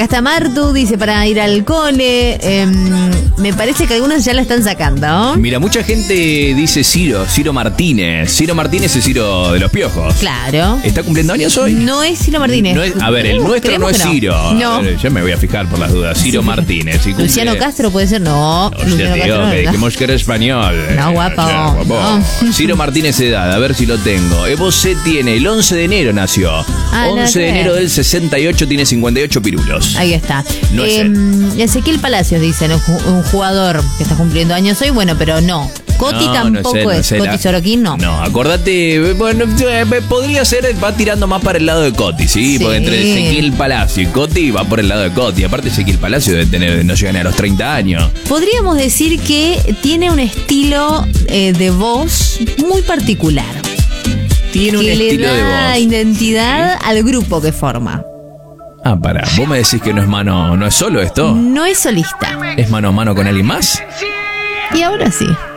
Acá está Martu, dice para ir al cole. Me parece que algunos ya la están sacando, ¿no? Mira, mucha gente dice Ciro Martínez. Ciro Martínez es Ciro de los Piojos. Claro. ¿Está cumpliendo años hoy? No es Ciro Martínez. No es, a ver, el nuestro no es Ciro. No. A ver, yo me voy a fijar por las dudas. Ciro Martínez. Y cumple... Luciano Castro puede ser. No. O sea, Luciano tío, Castro, que dijimos que era español. No, guapo. No. Ciro Martínez edad, a ver si lo tengo. Evo C tiene, el 11 de enero nació. 11 de enero del 68, tiene 58 pirulos. Ahí está. No es él. Ezequiel Palacios, dicen, un jugador que está cumpliendo años hoy, bueno, pero no. Coti tampoco es. Coti Sorokin no. No, acordate, bueno, podría ser, va tirando más para el lado de Coti, ¿sí? Porque entre Ezequiel Palacio y Coti va por el lado de Coti. Aparte, Ezequiel Palacio debe tener, no llegan a los 30 años. Podríamos decir que tiene un estilo de voz muy particular. Tiene un estilo de voz. Que le da identidad al grupo que forma. Ah, pará, vos me decís que no es solo esto. No es solista. ¿Es mano a mano con alguien más? Y ahora sí.